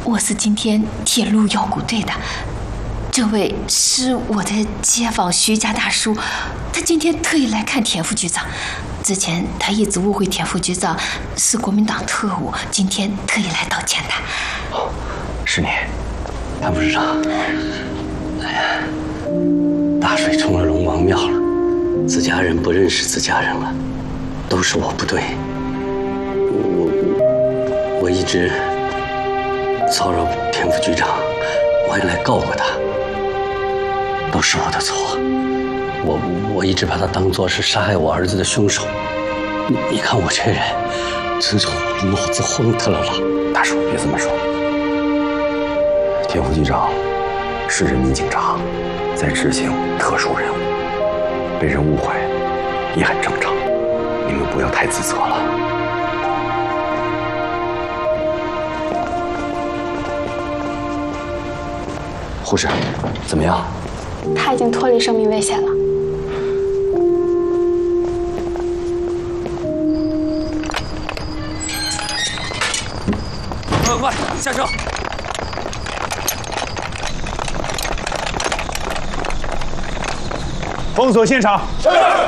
我是今天铁路腰鼓队的，这位是我的街坊徐家大叔，他今天特意来看田副局长。之前他一直误会田副局长是国民党特务，今天特意来道歉的。 哦，是你，谭副市长。哎呀，大水冲了龙王庙了，自家人不认识自家人了，都是我不对。我一直骚扰田副局长，我还来告过他，都是我的错。我一直把他当作是杀害我儿子的凶手。你看我这人，真是脑子昏特了。 大叔，别这么说。田副局长是人民警察，在执行特殊任务，被人误会也很正常。你们不要太自责了。护士，怎么样？ 他已经脱离生命危险了。 快下车！ 封锁现场。是。